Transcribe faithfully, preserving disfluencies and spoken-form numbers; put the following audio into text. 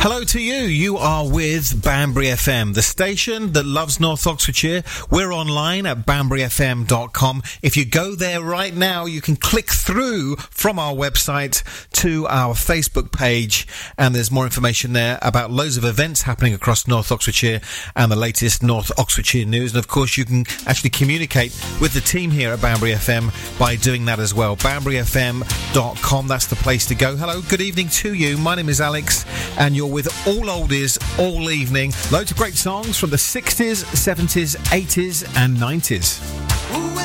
Hello to you. You are with Banbury F M, the station that loves North Oxfordshire. We're online at banbury f m dot com. If you go there right now, you can click through from our website to our Facebook page, and there's more information there about loads of events happening across North Oxfordshire and the latest North Oxfordshire news. And of course, you can actually communicate with the team here at Banbury F M by doing that as well. banbury f m dot com, that's the place to go. Hello, good evening to you. My name is Alex, and you're with all oldies all evening. Loads of great songs from the sixties, seventies, eighties and nineties.